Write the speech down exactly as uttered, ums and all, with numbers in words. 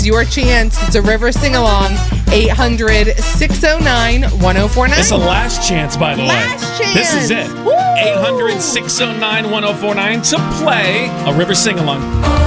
your chance. It's a river sing-along. eight hundred, six oh nine, one oh four nine. It's the last chance, by the last way. Chance. This is it. Woo! eight hundred, six oh nine, one oh four nine to play a river sing-along.